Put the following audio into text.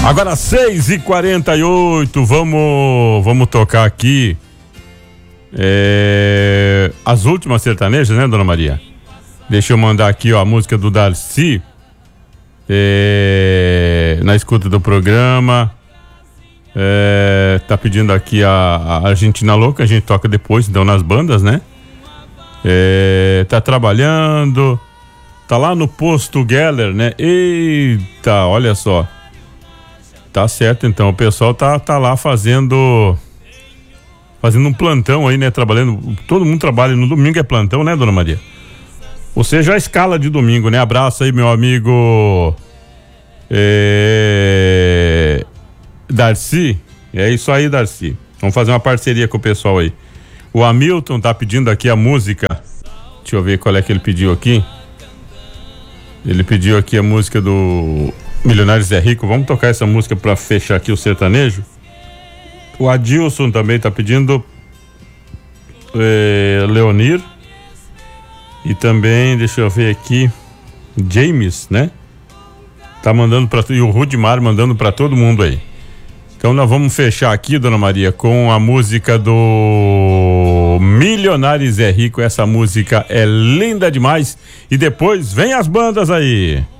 Agora 6h48, vamos tocar aqui as últimas sertanejas, né, dona Maria? Deixa eu mandar aqui, ó, a música do Darcy na escuta do programa. Tá pedindo aqui a Argentina Louca, a gente toca depois, então, nas bandas, né? Tá trabalhando, tá lá no posto Geller, né? Eita, olha só. Tá certo, então, o pessoal tá lá fazendo um plantão aí, né? Trabalhando, todo mundo trabalha no domingo, é plantão, né, dona Maria? Ou seja, a escala de domingo, né? Abraço aí, meu amigo Darcy. É isso aí, Darcy. Vamos fazer uma parceria com o pessoal aí. O Hamilton tá pedindo aqui a música. Deixa eu ver qual é que ele pediu aqui. Ele pediu aqui a música do Milionários é Rico. Vamos tocar essa música pra fechar aqui o sertanejo. O Adilson também tá pedindo Leonir. E também, deixa eu ver aqui, James, né? Tá mandando e o Rudimar mandando pra todo mundo aí. Então nós vamos fechar aqui, dona Maria, com a música do Milionários é Rico. Essa música é linda demais. E depois vem as bandas aí.